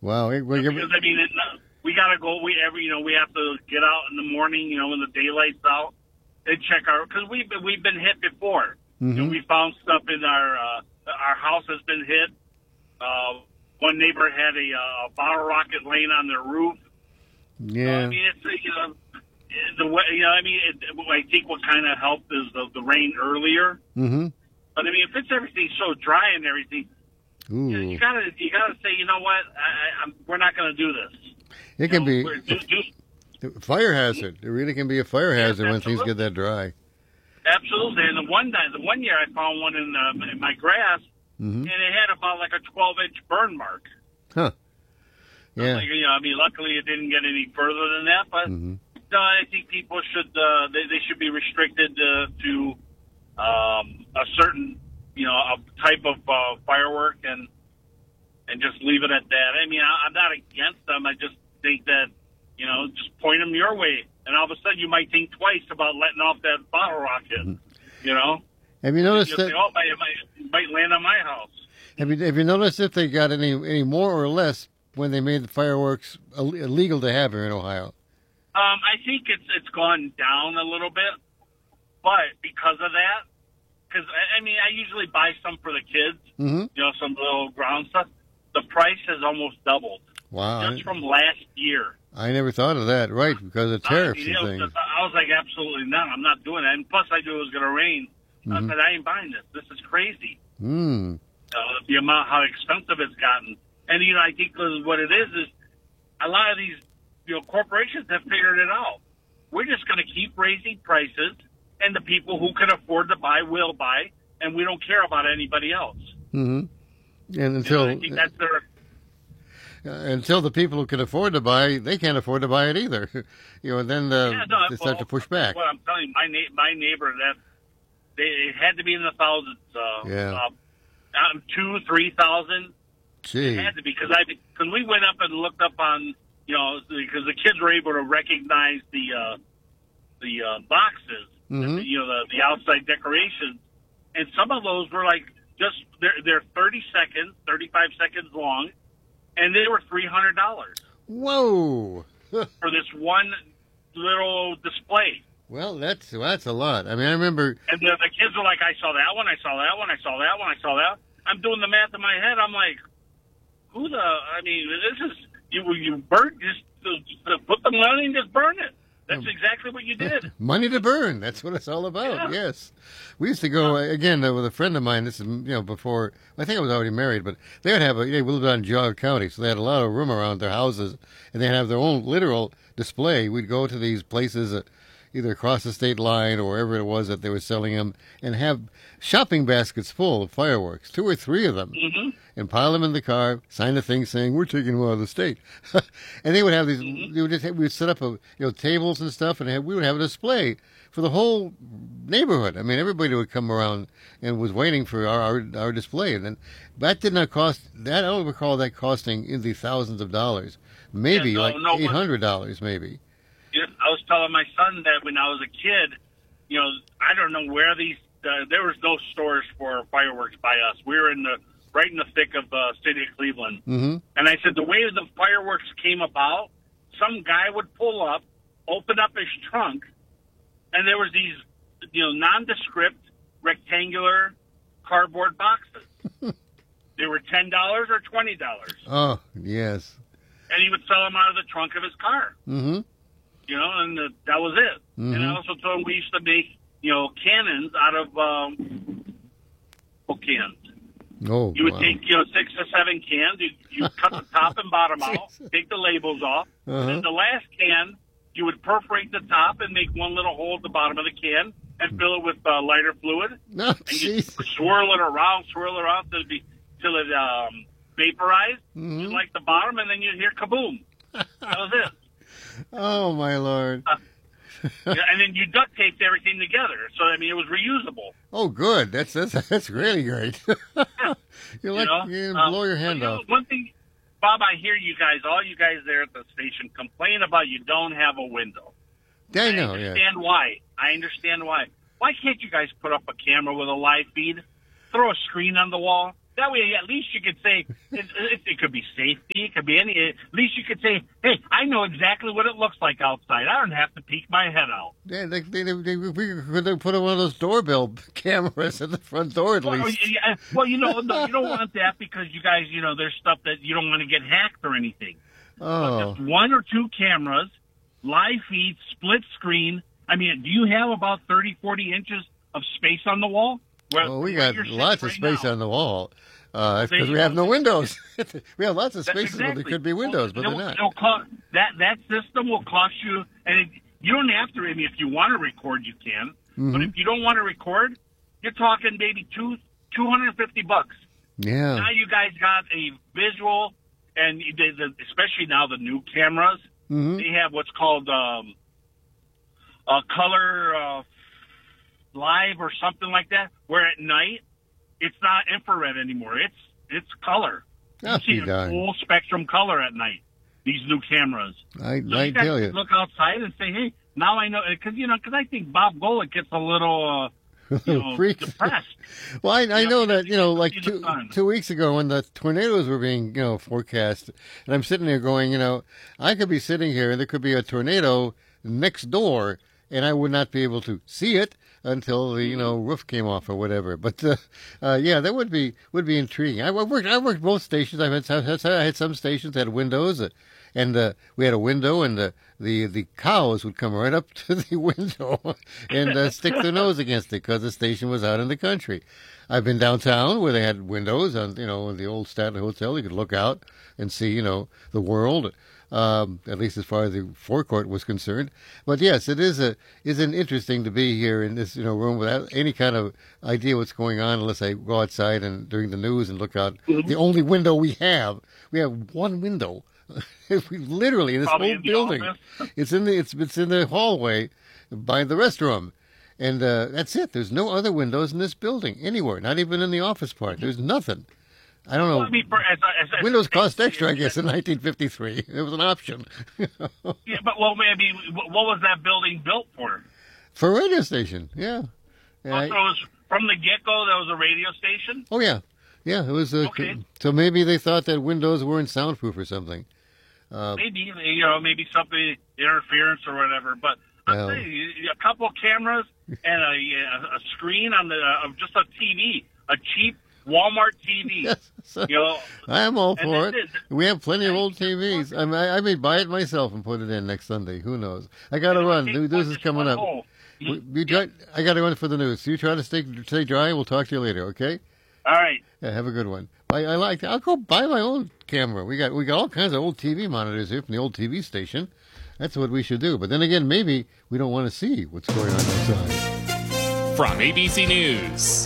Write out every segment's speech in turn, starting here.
Wow. Because I mean, we gotta go. We have to get out in the morning. When the daylight's out, and check because we've been hit before. Mm-hmm. We found stuff in our house has been hit. One neighbor had a bottle rocket laying on their roof. Yeah. I mean, it's the way. I think what kind of helped is the rain earlier. Mm-hmm. But I mean, if it's everything so dry and everything, you gotta say, you know what, we're not gonna do this. It can be a fire hazard. It really can be a fire hazard when things get that dry. Absolutely. And the one year I found one in my grass, and it had about like a 12-inch burn mark. Huh. Yeah. Luckily it didn't get any further than that, but no, I think people should they should be restricted to a certain a type of firework and just leave it at that. I mean, I'm not against them. I just think that just point them your way, and all of a sudden you might think twice about letting off that bottle rocket. Have you noticed that? Say, it might land on my house. Have you noticed if they got any more or less when they made the fireworks illegal to have here in Ohio? I think it's gone down a little bit, but because of that, because I usually buy some for the kids, some little ground stuff. The price has almost doubled. Wow! Just from last year. I never thought of that. Right, because of tariffs and things. I was like, absolutely not. I'm not doing that. And plus, I knew it was going to rain. I said, I ain't buying this. This is crazy. The amount, how expensive it's gotten. And, I think what it is a lot of these, corporations have figured it out. We're just going to keep raising prices, and the people who can afford to buy will buy, and we don't care about anybody else. And until I think that's their... Until the people who can afford to buy, they can't afford to buy it either. And then they start to push back. Well, I'm telling you, my neighbor, it had to be in the thousands. 2,000-3,000. Gee. It had to be because we went up and looked up on because the kids were able to recognize the boxes, the outside decorations, and some of those were like just they're 30 seconds, 35 seconds long. And they were $300. Whoa! For this one little display. Well, that's a lot. I mean, I remember. And the kids were like, "I saw that one. I saw that one. I saw that one. I saw that." I'm doing the math in my head. I'm like, this is you burn just put the money and just burn it. That's exactly what you did. Money to burn. That's what it's all about. Yeah. Yes. We used to go, again, with a friend of mine. This is, before, I think I was already married, but they would have we lived out in Geauga County, so they had a lot of room around their houses, and they'd have their own literal display. We'd go to these places either across the state line or wherever it was that they were selling them, and have shopping baskets full of fireworks, 2 or 3 of them, and pile them in the car, sign a thing saying, "We're taking them out of the state." And they would have these, we would set up tables and stuff, and we would have a display for the whole neighborhood. I mean, everybody would come around and was waiting for our display. And then that did not cost, I don't recall that costing in the thousands of dollars, maybe $800 maybe. Yeah, I was telling my son that when I was a kid, I don't know where these, there was no stores for fireworks by us. We were right in the thick of the city of Cleveland. And I said, the way the fireworks came about, some guy would pull up, open up his trunk, and there was these, nondescript, rectangular cardboard boxes. They were $10 or $20. Oh, yes. And he would sell them out of the trunk of his car. And that was it. And I also told him we used to make, cannons out of cans. Oh, you would take, 6 or 7 cans. You cut the top and bottom out, take the labels off. And then the last can, you would perforate the top and make one little hole at the bottom of the can and fill it with lighter fluid. And you swirl it around till it vaporized, just like the bottom, and then you'd hear kaboom. That was it. Oh, my Lord. And then you duct taped everything together. So, it was reusable. Oh, good. That's really great. You blow your hand off. One thing, Bob, I hear you guys, all you guys there at the station, complain about you don't have a window. I know, understand why. I understand why. Why can't you guys put up a camera with a live feed? Throw a screen on the wall. That way, at least you could say it could be safety, it could be any. At least you could say, "Hey, I know exactly what it looks like outside. I don't have to peek my head out." Yeah, they could put one of those doorbell cameras at the front door at least. Well, you don't want that because you guys, there's stuff that you don't want to get hacked or anything. Oh, Just 1 or 2 cameras, live feed, split screen. I mean, do you have about 30, 40 inches of space on the wall? Well, we got lots of space on the wall because we have no windows. We have lots of spaces where there could be windows, but they're not. That system will cost you, and you don't have to. I mean, if you want to record, you can. Mm-hmm. But if you don't want to record, you're talking maybe $250. Yeah. Now you guys got a visual, and especially now the new cameras, they have what's called color live or something like that, where at night it's not infrared anymore. It's color. You see a full spectrum color at night. These new cameras. I tell you, look outside and say, "Hey, now I know," because I think Bob Golick gets a little depressed. Well, I know that like 2 weeks ago when the tornadoes were being forecast, and I'm sitting there going, I could be sitting here and there could be a tornado next door, and I would not be able to see it until the roof came off or whatever. But yeah, that would be intriguing. I worked both stations. I had some stations that had windows, and we had a window, and the cows would come right up to the window and stick their nose against it because the station was out in the country. I've been downtown where they had windows on in the old Statler Hotel. You could look out and see the world. At least as far as the forecourt was concerned. But yes, isn't interesting to be here in this room without any kind of idea what's going on unless I go outside and during the news and look out. The only window we have one window. Literally in this whole building. It's in the hallway by the restroom. And that's it. There's no other windows in this building anywhere, not even in the office part. There's nothing. I don't know. Well, I mean, windows cost extra, I guess, in 1953. It was an option. Yeah, but maybe what was that building built for? For a radio station, yeah. So it was from the get-go, there was a radio station? Oh, yeah. Yeah, it was. Okay. So maybe they thought that windows weren't soundproof or something. Maybe something, interference or whatever. But I'll tell you, a couple of cameras and a screen on of just a TV, a cheap Walmart TV. Yes, I am all for it. We have plenty of old TVs. I may buy it myself and put it in next Sunday. Who knows? I got to run. News is coming up. I got to run for the news. So you try to stay dry. We'll talk to you later. Okay? All right. Yeah, have a good one. I'll go buy my own camera. We got all kinds of old TV monitors here from the old TV station. That's what we should do. But then again, maybe we don't want to see what's going on outside. From ABC News,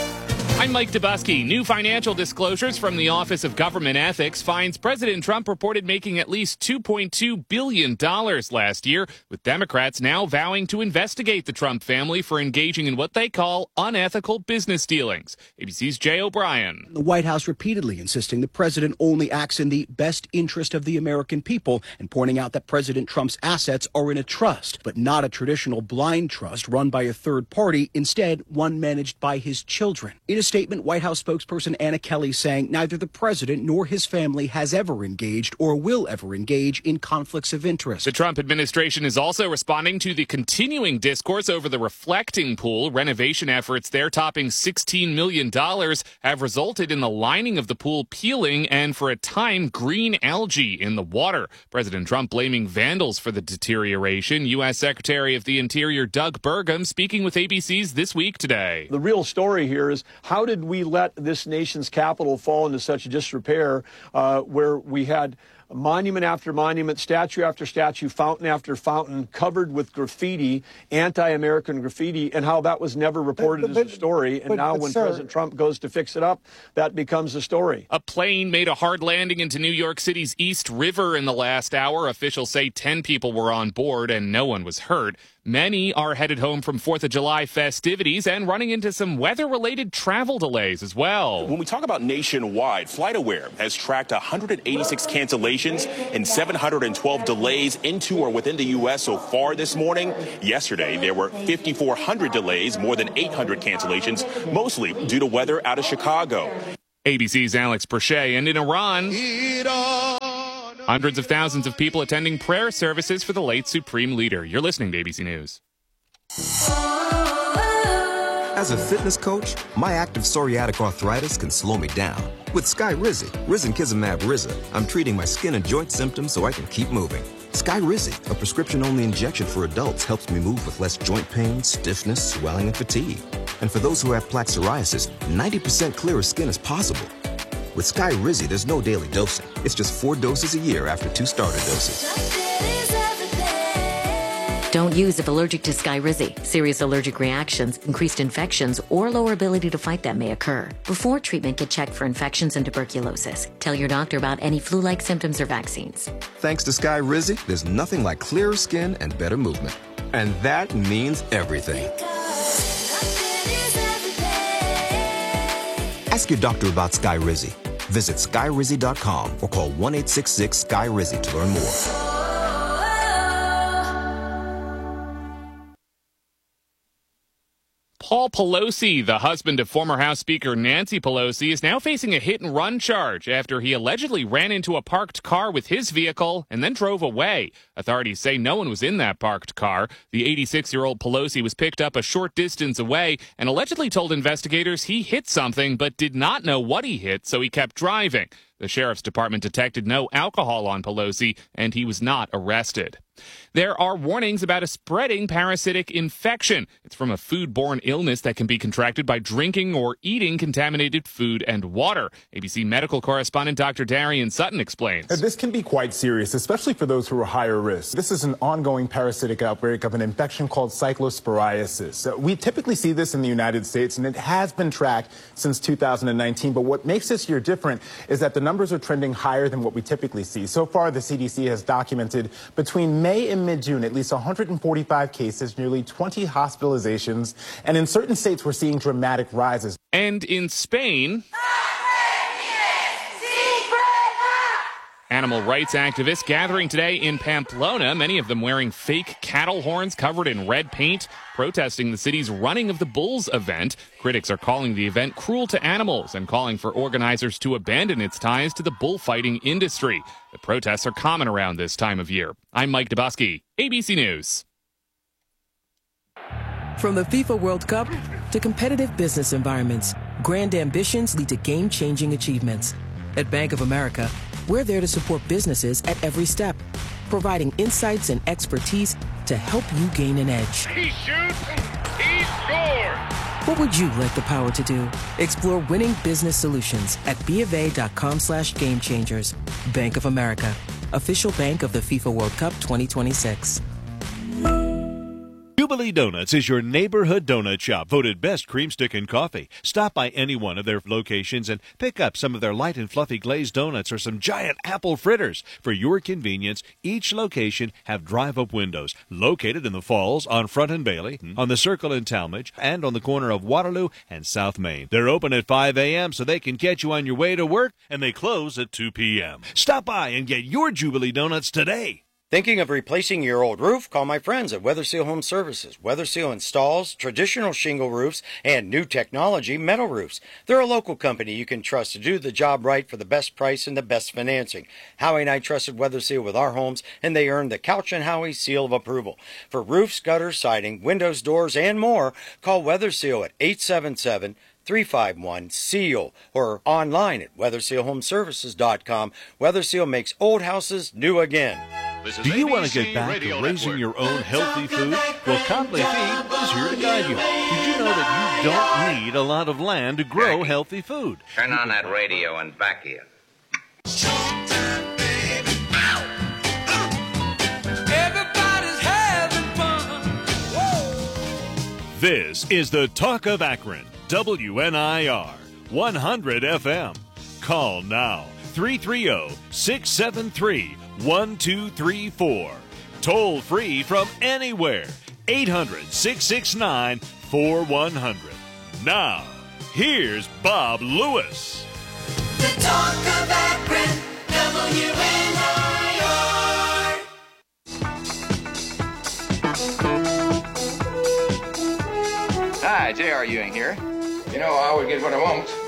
I'm Mike Dubusky. New financial disclosures from the Office of Government Ethics finds President Trump reported making at least $2.2 billion last year, with Democrats now vowing to investigate the Trump family for engaging in what they call unethical business dealings. ABC's Jay O'Brien. The White House repeatedly insisting the president only acts in the best interest of the American people and pointing out that President Trump's assets are in a trust, but not a traditional blind trust run by a third party, instead one managed by his children. In a statement, White House spokesperson Anna Kelly saying neither the president nor his family has ever engaged or will ever engage in conflicts of interest. The Trump administration is also responding to the continuing discourse over the reflecting pool. Renovation efforts there topping $16 million have resulted in the lining of the pool peeling and, for a time, green algae in the water. President Trump blaming vandals for the deterioration. U.S. Secretary of the Interior Doug Burgum speaking with ABC's This Week Today. The real story here is how did we let this nation's capital fall into such disrepair where we had monument after monument, statue after statue, fountain after fountain covered with graffiti, anti-American graffiti, and how that was never reported as a story. And now when President Trump goes to fix it up, that becomes a story. A plane made a hard landing into New York City's East River in the last hour. Officials say 10 people were on board and no one was hurt. Many are headed home from 4th of July festivities and running into some weather-related travel delays as well. When we talk about nationwide, FlightAware has tracked 186 cancellations and 712 delays into or within the U.S. so far this morning. Yesterday, there were 5,400 delays, more than 800 cancellations, mostly due to weather out of Chicago. ABC's Alex Perche. And in Iran, hundreds of thousands of people attending prayer services for the late Supreme Leader. You're listening to ABC News. As a fitness coach, my active psoriatic arthritis can slow me down. With Skyrizi, risankizumab Riza, I'm treating my skin and joint symptoms so I can keep moving. Skyrizi, a prescription-only injection for adults, helps me move with less joint pain, stiffness, swelling, and fatigue. And for those who have plaque psoriasis, 90% clearer skin is possible. With Skyrizi, there's no daily dosing. It's just 4 doses a year after 2 starter doses. Don't use if allergic to Skyrizi. Serious allergic reactions, increased infections, or lower ability to fight them may occur. Before treatment, get checked for infections and tuberculosis. Tell your doctor about any flu-like symptoms or vaccines. Thanks to Skyrizi, there's nothing like clearer skin and better movement. And that means everything. Ask your doctor about Skyrizi. Visit Skyrizi.com or call 1-866-SKY-RIZI to learn more. Paul Pelosi, the husband of former House Speaker Nancy Pelosi, is now facing a hit-and-run charge after he allegedly ran into a parked car with his vehicle and then drove away. Authorities say no one was in that parked car. The 86-year-old Pelosi was picked up a short distance away and allegedly told investigators he hit something but did not know what he hit, so he kept driving. The sheriff's department detected no alcohol on Pelosi, and he was not arrested. There are warnings about a spreading parasitic infection. It's from a foodborne illness that can be contracted by drinking or eating contaminated food and water. ABC medical correspondent Dr. Darian Sutton explains. This can be quite serious, especially for those who are higher risk. This is an ongoing parasitic outbreak of an infection called cyclosporiasis. We typically see this in the United States, and it has been tracked since 2019. But what makes this year different is that the numbers are trending higher than what we typically see. So far, the CDC has documented between May and mid-June at least 145 cases, nearly 20 hospitalizations, and in certain states we're seeing dramatic rises. And in Spain, animal rights activists gathering today in Pamplona, many of them wearing fake cattle horns covered in red paint, protesting the city's Running of the Bulls event. Critics are calling the event cruel to animals and calling for organizers to abandon its ties to the bullfighting industry. The protests are common around this time of year. I'm Mike Dubosky, ABC News. From the FIFA World Cup to competitive business environments, grand ambitions lead to game-changing achievements. At Bank of America, we're there to support businesses at every step, providing insights and expertise to help you gain an edge. He shoots, he scores! What would you like the power to do? Explore winning business solutions at BofA.com/gamechangers. Bank of America, official bank of the FIFA World Cup 2026. Jubilee Donuts is your neighborhood donut shop, voted best cream stick and coffee. Stop by any one of their locations and pick up some of their light and fluffy glazed donuts or some giant apple fritters. For your convenience, each location have drive-up windows located in the Falls, on Front and Bailey, on the Circle in Talmadge, and on the corner of Waterloo and South Main. They're open at 5 a.m. so they can get you on your way to work, and they close at 2 p.m. Stop by and get your Jubilee Donuts today. Thinking of replacing your old roof? Call my friends at Weatherseal Home Services. Weatherseal installs traditional shingle roofs and new technology metal roofs. They're a local company you can trust to do the job right for the best price and the best financing. Howie and I trusted Weatherseal with our homes, and they earned the Couch and Howie seal of approval. For roofs, gutters, siding, windows, doors, and more, call Weatherseal at 877-351-SEAL or online at weathersealhomeservices.com. Weatherseal makes old houses new again. Do you want to get back to raising your own healthy food? Well, Copley Feed is here to guide you. Did you know that you don't need a lot of land to grow healthy food? Turn on that radio and back here. Everybody's having fun. This is the Talk of Akron, WNIR, 100 FM. Call now, 330-673-1234. Toll free from anywhere, 800-669-4100. Now, here's Bob Lewis. The Talk of Akron, WNIR. Hi, J.R. Ewing here. You know, I always get what I want.